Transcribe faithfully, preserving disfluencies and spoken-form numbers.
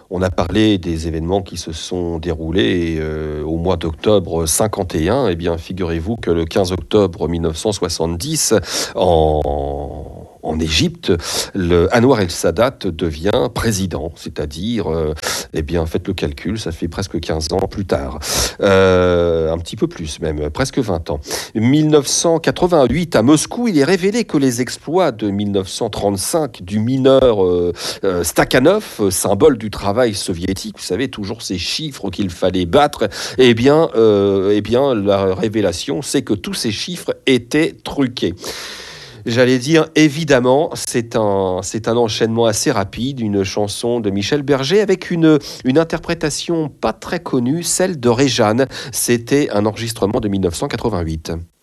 On a parlé des événements qui se sont déroulés euh, au mois d'octobre cinquante et un. Eh bien, figurez-vous que le quinze octobre mille neuf cent soixante-dix, en... En Égypte, le Anwar el-Sadat devient président, c'est-à-dire, euh, eh bien, faites le calcul, ça fait presque quinze ans plus tard, euh, un petit peu plus même, presque vingt ans. mille neuf cent quatre-vingt-huit, à Moscou, il est révélé que les exploits de mille neuf cent trente-cinq du mineur euh, euh, Stakhanov, symbole du travail soviétique, vous savez, toujours ces chiffres qu'il fallait battre, eh bien, euh, eh bien, la révélation, c'est que tous ces chiffres étaient truqués. J'allais dire, évidemment, c'est un, c'est un enchaînement assez rapide, une chanson de Michel Berger avec une, une interprétation pas très connue, celle de Réjeanne. C'était un enregistrement de mille neuf cent quatre-vingt-huit.